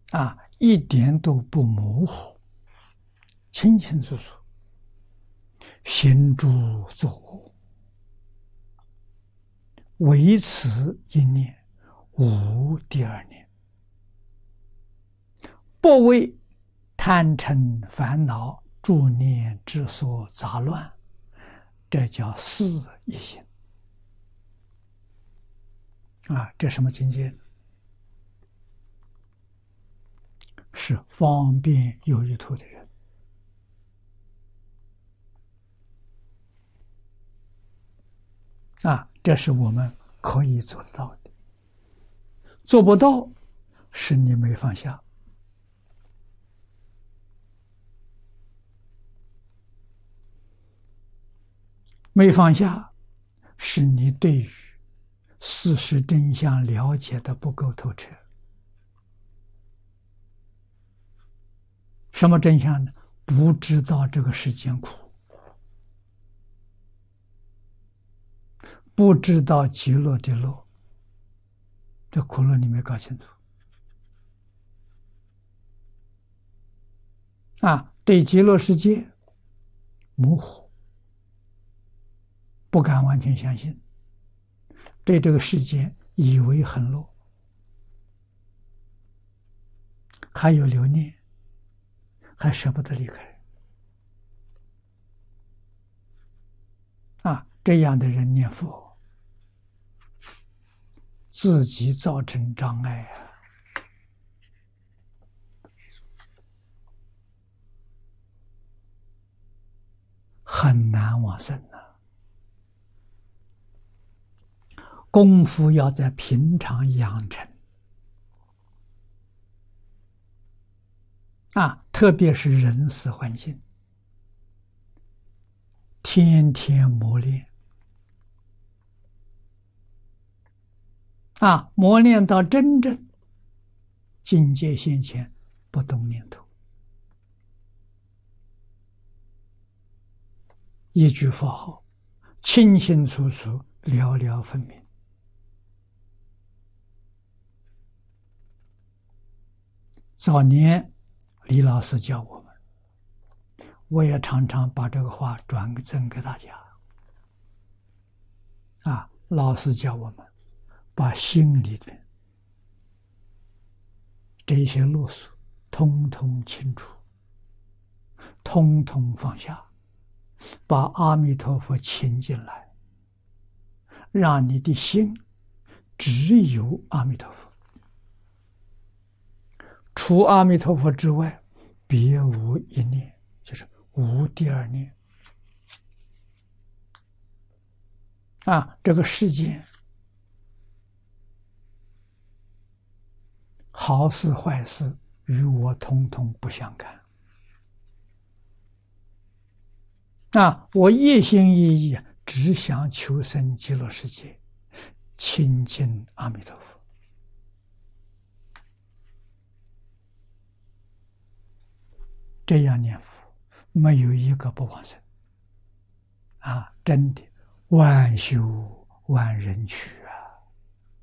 一点都不模糊，清清楚楚，行住坐卧，唯此一念，无第二念，不为贪嗔烦恼诸念之所杂乱，这叫四一心。这什么境界？是方便有余土的人。这是我们可以做得到的。做不到，是你没放下。没放下，是你对于事实真相了解的不够透彻。什么真相呢？不知道这个世间苦，不知道极乐的乐，这苦乐你没搞清楚。对极乐世界模糊，不敢完全相信，对这个世界以为很乐，还有留念，还舍不得离开。这样的人念佛，自己造成障碍很难往生功夫要在平常养成特别是人事环境，天天磨练磨练到真正境界现前，不动念头，一句佛号清清楚楚，了了分明。早年李老师教我们，我也常常把这个话转赠给大家。老师教我们把心里的这些路数通通清楚，通通放下，把阿弥陀佛请进来，让你的心只有阿弥陀佛，除阿弥陀佛之外，别无一念，就是无第二念。这个世界好事坏事与我通通不相干。我一心一意只想求生极乐世界，亲近阿弥陀佛。这样念佛，没有一个不往生。真的，万修万人去。